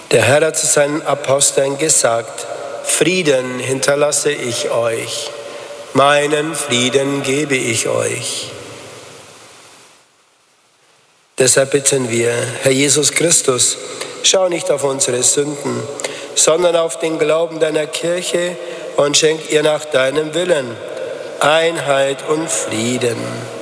Der Herr hat zu seinen Aposteln gesagt: Frieden hinterlasse ich euch, meinen Frieden gebe ich euch. Deshalb bitten wir, Herr Jesus Christus, schau nicht auf unsere Sünden, sondern auf den Glauben deiner Kirche und schenk ihr nach deinem Willen Einheit und Frieden.